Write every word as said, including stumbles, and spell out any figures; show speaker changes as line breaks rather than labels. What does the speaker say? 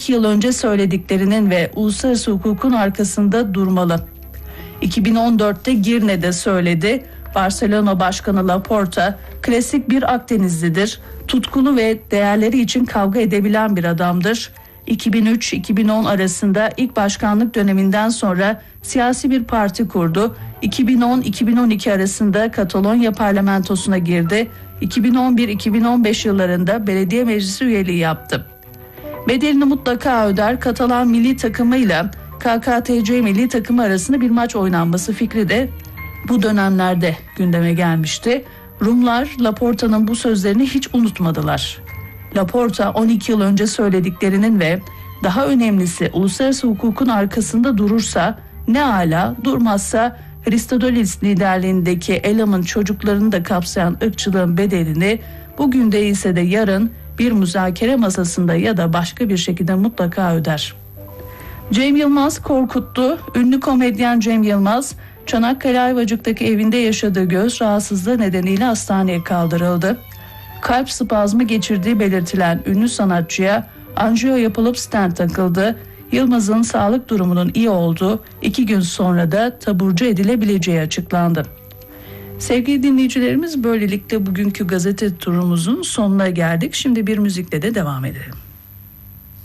iki yıl önce söylediklerinin ve uluslararası hukukun arkasında durmalı. iki bin on dörtte Girne'de söyledi. Barcelona Başkanı Laporta klasik bir Akdenizlidir. Tutkulu ve değerleri için kavga edebilen bir adamdır. iki bin üç iki bin on arasında ilk başkanlık döneminden sonra siyasi bir parti kurdu. iki bin on iki bin on iki arasında Katalonya parlamentosuna girdi. iki bin on bir iki bin on beş yıllarında belediye meclisi üyeliği yaptı. Bedelini mutlaka öder. Katalan milli takımıyla K K T C milli takımı arasında bir maç oynanması fikri de bu dönemlerde gündeme gelmişti. Rumlar Laporta'nın bu sözlerini hiç unutmadılar. Laporta on iki yıl önce söylediklerinin ve daha önemlisi uluslararası hukukun arkasında durursa ne ala, durmazsa Hristodolis liderliğindeki Elam'ın çocuklarını da kapsayan ırkçılığın bedelini bugün değilse de yarın bir müzakere masasında ya da başka bir şekilde mutlaka öder. Cem Yılmaz korkuttu. Ünlü komedyen Cem Yılmaz, Çanakkale Ayvacık'taki evinde yaşadığı göğüs rahatsızlığı nedeniyle hastaneye kaldırıldı. Kalp spazmı geçirdiği belirtilen ünlü sanatçıya anjiyo yapılıp stent takıldı. Yılmaz'ın sağlık durumunun iyi olduğu, iki gün sonra da taburcu edilebileceği açıklandı. Sevgili dinleyicilerimiz, böylelikle bugünkü gazete turumuzun sonuna geldik. Şimdi bir müzikle de devam edelim.